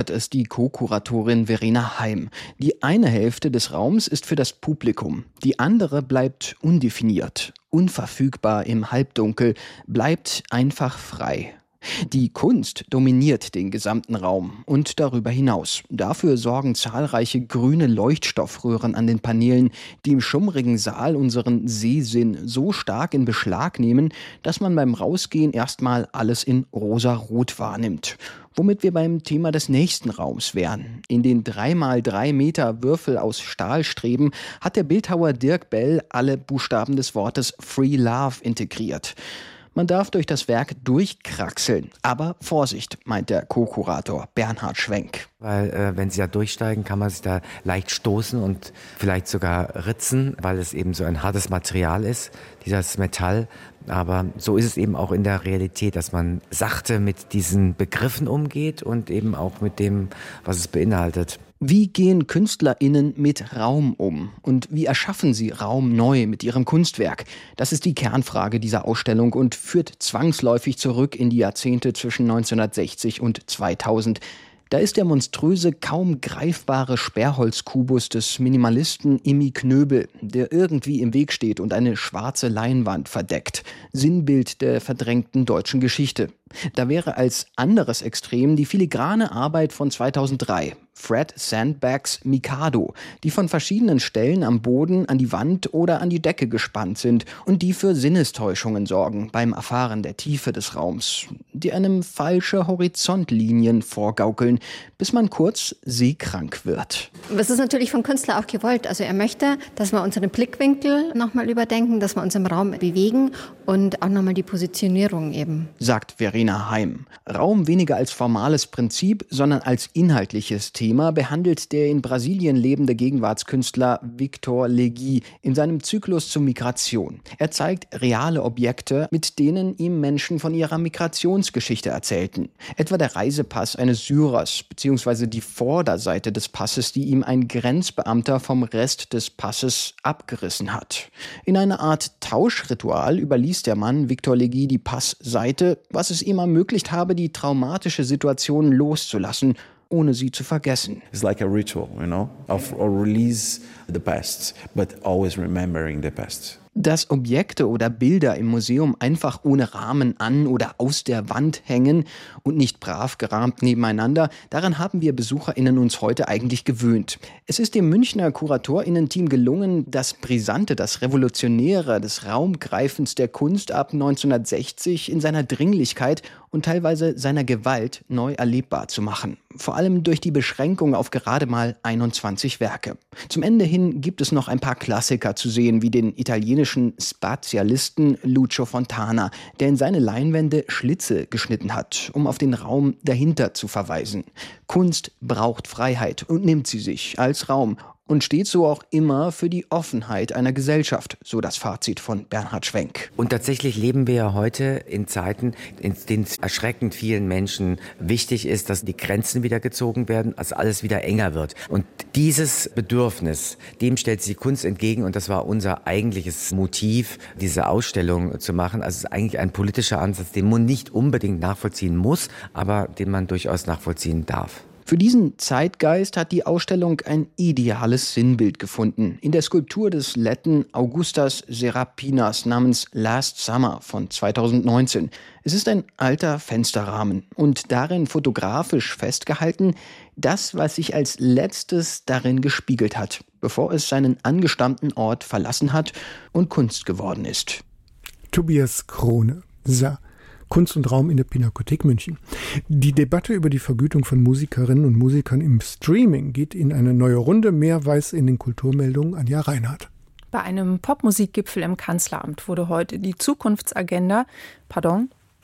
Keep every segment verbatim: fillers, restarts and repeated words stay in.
erklärt es die Co-Kuratorin Verena Heim. Die eine Hälfte des Raums ist für das Publikum, die andere bleibt undefiniert, unverfügbar im Halbdunkel, bleibt einfach frei. Die Kunst dominiert den gesamten Raum und darüber hinaus. Dafür sorgen zahlreiche grüne Leuchtstoffröhren an den Paneelen, die im schummrigen Saal unseren Sehsinn so stark in Beschlag nehmen, dass man beim Rausgehen erstmal alles in rosa-rot wahrnimmt. Womit wir beim Thema des nächsten Raums wären. In den drei mal drei Meter Würfel aus Stahlstreben hat der Bildhauer Dirk Bell alle Buchstaben des Wortes Free Love integriert. Man darf durch das Werk durchkraxeln. Aber Vorsicht, meint der Co-Kurator Bernhard Schwenk. Weil äh, wenn Sie da durchsteigen, kann man sich da leicht stoßen und vielleicht sogar ritzen, weil es eben so ein hartes Material ist, dieses Metall. Aber so ist es eben auch in der Realität, dass man sachte mit diesen Begriffen umgeht und eben auch mit dem, was es beinhaltet. Wie gehen KünstlerInnen mit Raum um? Und wie erschaffen sie Raum neu mit ihrem Kunstwerk? Das ist die Kernfrage dieser Ausstellung und führt zwangsläufig zurück in die Jahrzehnte zwischen neunzehnhundertsechzig und zweitausend. Da ist der monströse, kaum greifbare Sperrholzkubus des Minimalisten Immi Knöbel, der irgendwie im Weg steht und eine schwarze Leinwand verdeckt. Sinnbild der verdrängten deutschen Geschichte. Da wäre als anderes Extrem die filigrane Arbeit von zweitausenddrei. Fred Sandbacks Mikado, die von verschiedenen Stellen am Boden, an die Wand oder an die Decke gespannt sind und die für Sinnestäuschungen sorgen beim Erfahren der Tiefe des Raums, die einem falsche Horizontlinien vorgaukeln, bis man kurz seekrank wird. Das ist natürlich vom Künstler auch gewollt. Also er möchte, dass wir unseren Blickwinkel nochmal überdenken, dass wir uns im Raum bewegen und auch nochmal die Positionierung eben. Sagt Verena Heim. Raum weniger als formales Prinzip, sondern als inhaltliches Thema behandelt der in Brasilien lebende Gegenwartskünstler Victor Legui in seinem Zyklus zur Migration. Er zeigt reale Objekte, mit denen ihm Menschen von ihrer Migrationsgeschichte erzählten. Etwa der Reisepass eines Syrers, beziehungsweise die Vorderseite des Passes, die ihm ein Grenzbeamter vom Rest des Passes abgerissen hat. In einer Art Tauschritual überließ der Mann Victor Legui die Passseite, was es ihm ermöglicht habe, die traumatische Situation loszulassen, ohne sie zu vergessen. It's like a ritual, you know, of or release the past, but always remembering the past. Dass Objekte oder Bilder im Museum einfach ohne Rahmen an oder aus der Wand hängen und nicht brav gerahmt nebeneinander, daran haben wir BesucherInnen uns heute eigentlich gewöhnt. Es ist dem Münchner KuratorInnen-Team gelungen, das Brisante, das Revolutionäre des Raumgreifens der Kunst ab neunzehnhundertsechzig in seiner Dringlichkeit und teilweise seiner Gewalt neu erlebbar zu machen. Vor allem durch die Beschränkung auf gerade mal einundzwanzig Werke. Zum Ende hin gibt es noch ein paar Klassiker zu sehen, wie den italienischen Spazialisten Lucio Fontana, der in seine Leinwände Schlitze geschnitten hat, um auf den Raum dahinter zu verweisen. Kunst braucht Freiheit und nimmt sie sich als Raum und steht so auch immer für die Offenheit einer Gesellschaft, so das Fazit von Bernhard Schwenk. Und tatsächlich leben wir ja heute in Zeiten, in denen es erschreckend vielen Menschen wichtig ist, dass die Grenzen wieder gezogen werden, also alles wieder enger wird. Und dieses Bedürfnis, dem stellt sich die Kunst entgegen und das war unser eigentliches Motiv, diese Ausstellung zu machen. Also es ist eigentlich ein politischer Ansatz, den man nicht unbedingt nachvollziehen muss, aber den man durchaus nachvollziehen darf. Für diesen Zeitgeist hat die Ausstellung ein ideales Sinnbild gefunden. In der Skulptur des Letten Augustas Serapinas namens Last Summer von zweitausendneunzehn. Es ist ein alter Fensterrahmen und darin fotografisch festgehalten, das, was sich als letztes darin gespiegelt hat, bevor es seinen angestammten Ort verlassen hat und Kunst geworden ist. Tobias Krone, Sa. Kunst und Raum in der Pinakothek München. Die Debatte über die Vergütung von Musikerinnen und Musikern im Streaming geht in eine neue Runde. Mehr weiß in den Kulturmeldungen Anja Reinhardt. Bei einem Popmusikgipfel im Kanzleramt wurde heute die Zukunftsagenda, pardon,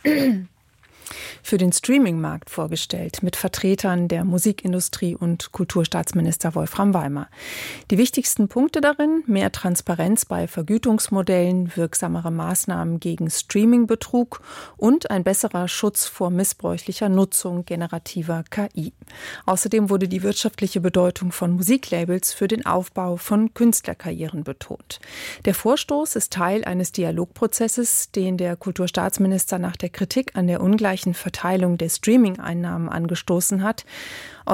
für den Streaming-Markt vorgestellt, mit Vertretern der Musikindustrie und Kulturstaatsminister Wolfram Weimar. Die wichtigsten Punkte darin: mehr Transparenz bei Vergütungsmodellen, wirksamere Maßnahmen gegen Streaming-Betrug und ein besserer Schutz vor missbräuchlicher Nutzung generativer K I. Außerdem wurde die wirtschaftliche Bedeutung von Musiklabels für den Aufbau von Künstlerkarrieren betont. Der Vorstoß ist Teil eines Dialogprozesses, den der Kulturstaatsminister nach der Kritik an der ungleichen Verteilung der Streaming-Einnahmen angestoßen hat.